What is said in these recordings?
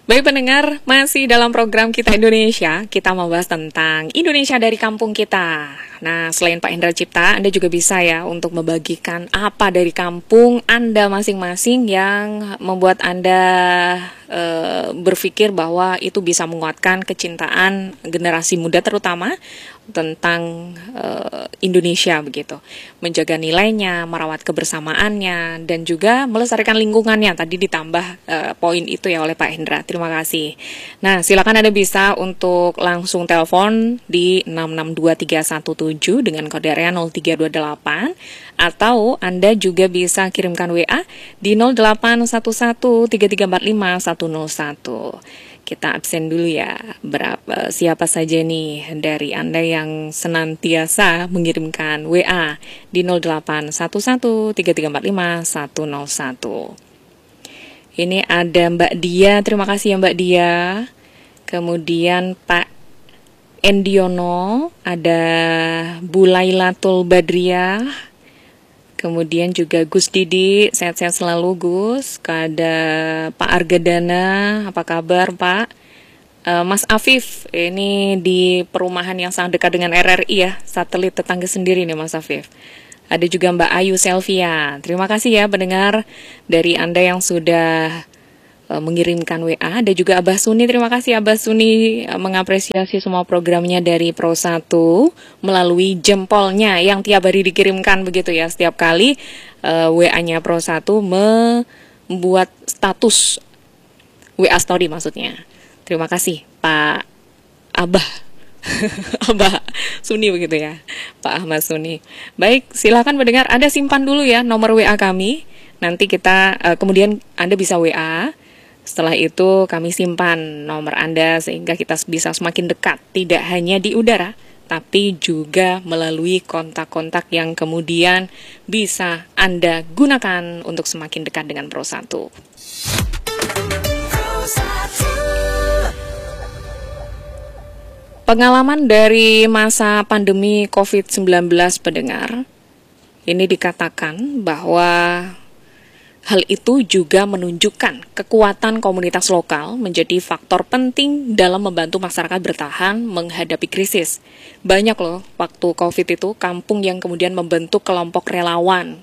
Baik pendengar, masih dalam program Kita Indonesia, kita membahas tentang Indonesia dari kampung kita. Nah, selain Pak Hendra Cipta, Anda juga bisa ya untuk membagikan apa dari kampung Anda masing-masing yang membuat Anda berpikir bahwa itu bisa menguatkan kecintaan generasi muda terutama tentang Indonesia begitu. Menjaga nilainya, merawat kebersamaannya, dan juga melestarikan lingkungannya. Tadi ditambah poin itu ya oleh Pak Hendra. Terima kasih. Nah, silakan Anda bisa untuk langsung telepon di 662317 dengan kode area 0328 atau Anda juga bisa kirimkan WA di 08113345 Kita absen dulu ya, siapa saja nih dari Anda yang senantiasa mengirimkan WA di 08113345 Ini ada Mbak Dia, terima kasih ya Mbak Dia. Kemudian Pak Endiono, ada Bu Lailatul Badriah. Kemudian juga Gus Didi, sehat-sehat selalu Gus. Ada Pak Argadana, apa kabar Pak? Mas Afif, ini di perumahan yang sangat dekat dengan RRI ya, satelit tetangga sendiri nih Mas Afif. Ada juga Mbak Ayu Selvia, terima kasih ya pendengar dari Anda yang sudah mengirimkan WA. Ada juga Abah Suni, terima kasih Abah Suni mengapresiasi semua programnya dari Pro 1 melalui jempolnya yang tiap hari dikirimkan begitu ya. Setiap kali WA-nya Pro 1 membuat status WA story maksudnya. Terima kasih Pak Abah Abah Suni begitu ya, Pak Ahmad Suni. Baik, silakan mendengar, Anda simpan dulu ya nomor WA kami. Nanti kita kemudian Anda bisa WA. Setelah itu kami simpan nomor Anda sehingga kita bisa semakin dekat, tidak hanya di udara, tapi juga melalui kontak-kontak yang kemudian bisa Anda gunakan untuk semakin dekat dengan Pro 1. Pengalaman dari masa pandemi COVID-19 pendengar, ini dikatakan bahwa hal itu juga menunjukkan kekuatan komunitas lokal menjadi faktor penting dalam membantu masyarakat bertahan menghadapi krisis. Banyak loh waktu COVID itu kampung yang kemudian membentuk kelompok relawan.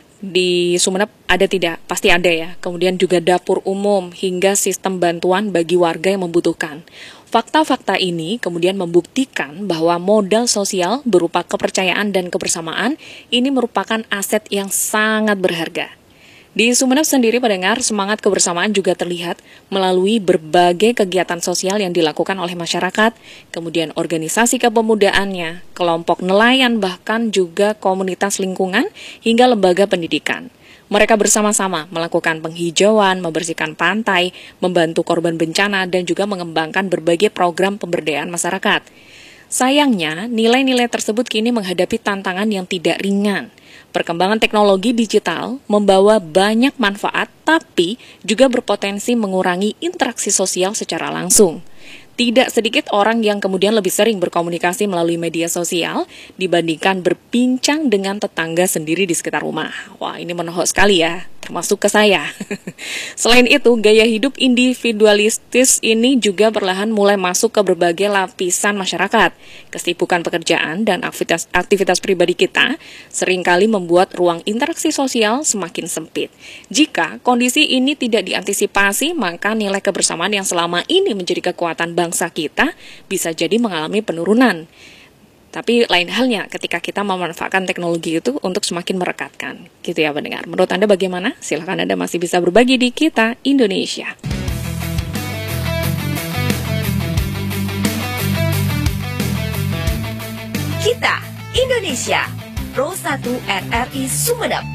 Di Sumeneb ada tidak? Pasti ada ya. Kemudian juga dapur umum hingga sistem bantuan bagi warga yang membutuhkan. Fakta-fakta ini kemudian membuktikan bahwa modal sosial berupa kepercayaan dan kebersamaan ini merupakan aset yang sangat berharga. Di Sumeneb sendiri pendengar, semangat kebersamaan juga terlihat melalui berbagai kegiatan sosial yang dilakukan oleh masyarakat, kemudian organisasi kepemudaannya, kelompok nelayan, bahkan juga komunitas lingkungan hingga lembaga pendidikan. Mereka bersama-sama melakukan penghijauan, membersihkan pantai, membantu korban bencana, dan juga mengembangkan berbagai program pemberdayaan masyarakat. Sayangnya, nilai-nilai tersebut kini menghadapi tantangan yang tidak ringan. Perkembangan teknologi digital membawa banyak manfaat, tapi juga berpotensi mengurangi interaksi sosial secara langsung. Tidak sedikit orang yang kemudian lebih sering berkomunikasi melalui media sosial dibandingkan berbincang dengan tetangga sendiri di sekitar rumah. Wah, ini menohok sekali ya, termasuk ke saya. Selain itu, gaya hidup individualistis ini juga perlahan mulai masuk ke berbagai lapisan masyarakat. Kesibukan pekerjaan dan aktivitas pribadi kita seringkali membuat ruang interaksi sosial semakin sempit. Jika kondisi ini tidak diantisipasi, maka nilai kebersamaan yang selama ini menjadi kekuatan bangsa kita bisa jadi mengalami penurunan. Tapi lain halnya ketika kita memanfaatkan teknologi itu untuk semakin merekatkan. Gitu ya pendengar. Menurut Anda bagaimana? Silahkan Anda masih bisa berbagi di Kita Indonesia. Kita Indonesia, Pro 1 RRI Sumeneb.